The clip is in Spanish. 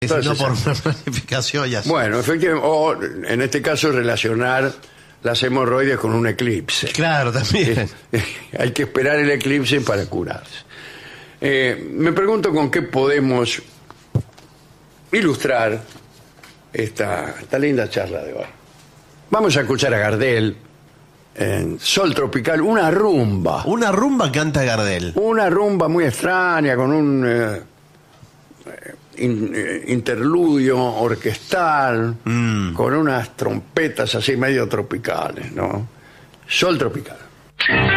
que si no Entonces, por una planificación ya. bueno, efectivamente, o en este caso relacionar las hemorroides con un eclipse. Claro, también. Hay que esperar el eclipse para curarse. Me pregunto con qué podemos ilustrar esta linda charla de hoy. Vamos a escuchar a Gardel en Sol Tropical, una rumba. Una rumba canta Gardel. Una rumba muy extraña con un interludio orquestal, con unas trompetas así medio tropicales, ¿no? Sol Tropical.